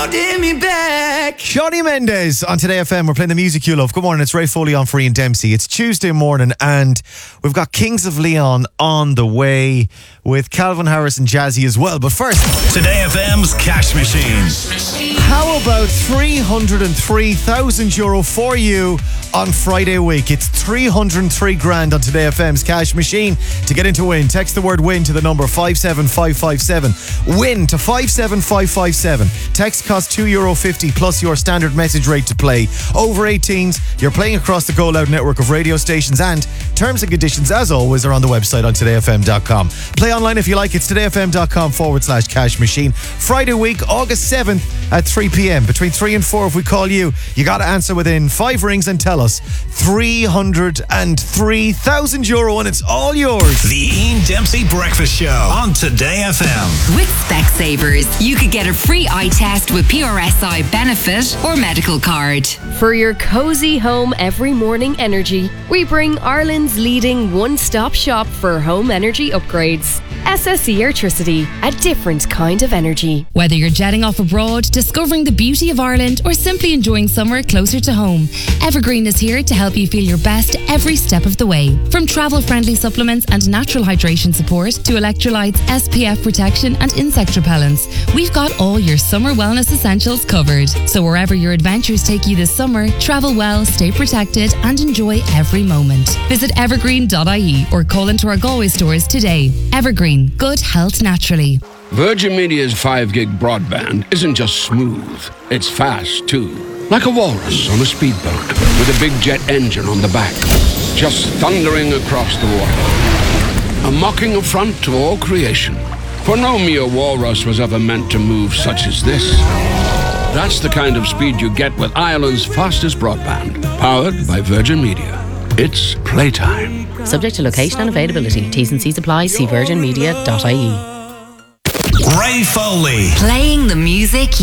holding me back. Shawnee Mendes on Today FM. We're playing the music you love. Good morning, it's Ray Foley on for Ian Dempsey. It's Tuesday morning and we've got Kings of Leon on the way with Calvin Harris and Jazzy as well. But first, Today FM's Cash Machine. how about €303,000 for you on Friday week? It's 303 grand on Today FM's Cash Machine. To get into win, text the word win to the number 57557. Win to 57557. Text costs €2.50 plus your standard message rate to play. Over 18s, you're playing across the Go Loud network of radio stations, and terms and conditions, as always, are on the website on todayfm.com. Play online if you like. It's todayfm.com/cash machine. Friday week, August 7th at 3 p.m. Between 3 and 4, if we call you, you got to answer within 5 rings and tell us. €303,000 and it's all yours. The Ian Dempsey Breakfast Show on Today FM. With Specsavers, you could get a free eye test with PRSI benefit or medical card. For your cozy home every morning energy, we bring Ireland's leading one-stop shop for home energy upgrades. SSE Airtricity, a different kind of energy. Whether you're jetting off abroad, discovering the beauty of Ireland, or simply enjoying summer closer to home, Evergreen is here to help you feel your best every step of the way. From travel-friendly supplements and natural hydration support to electrolytes, SPF protection and insect repellents, we've got all your summer wellness essentials covered. So wherever your adventures take you this summer, travel well, stay protected and enjoy every moment. Visit evergreen.ie or call into our Galway stores today. Evergreen, good health naturally. Virgin Media's 5 gig broadband isn't just smooth, it's fast too. Like a walrus on a speedboat with a big jet engine on the back, just thundering across the water. A mocking affront to all creation. For no mere walrus was ever meant to move such as this. That's the kind of speed you get with Ireland's fastest broadband, powered by Virgin Media. It's playtime. Subject to location and availability. T's and C's apply. See virginmedia.ie. Ray Foley. Playing the music